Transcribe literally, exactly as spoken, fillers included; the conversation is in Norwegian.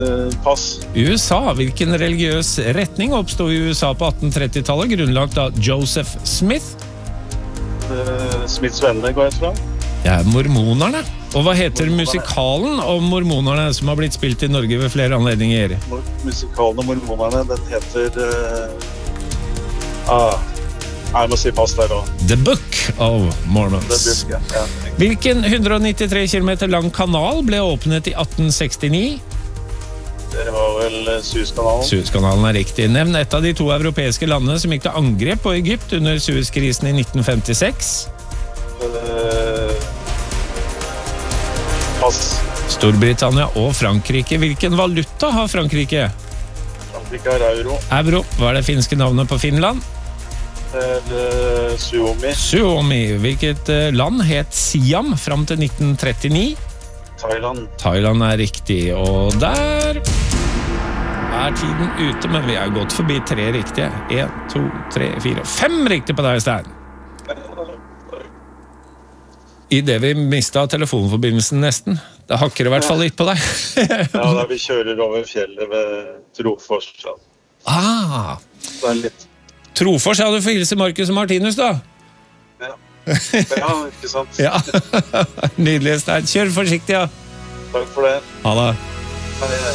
Uh, pass. U S A, hvilken religiøs retning oppstod i U S A på atten-trettitallet, grunnlagt av Joseph Smith? Uh, Smiths venner går jeg fra. Ja, mormonerne. Og hva heter musikalen om mormonerne som har blitt spilt i Norge ved flere anledninger? Musikalen om mormonerne, den heter... Uh... Ah, jeg må si pass der også. The Book of Mormons. The Book, ja. Ja. Hvilken hundre nittitre kilometer lang kanal ble åpnet i atten sekstini? Det var vel Suezkanalen. Suezkanalen er riktig. Nevn et av de to europeiske landene som gikk til angrep på Egypt under Suezkrisen i nitten femtiseks. Uh, pass. Storbritannia og Frankrike. Hvilken valuta har Frankrike? Frankrike har euro. Euro. Hva er det finske navnet på Finland? Uh, Suomi. Suomi. Hvilket land het Siam fram til nitten trettini? Thailand. Thailand er riktig, og der er tiden ute, men vi er gått forbi tre riktige. En, to, tre, fire, fem riktige på deg, Stein. I det vi mistet telefonforbindelsen nesten. Det hakker i hvert fall litt på deg. Ja, da vi kjører over fjellet ved Trofors. Ah, det er litt... Trofors, ja, du får hilse Markus og Martinus, da. Ja, ja ikke sant. Ja, nydelig, Stein. Kjør forsiktig, ja. Takk for det. Ha det. Hei, hei.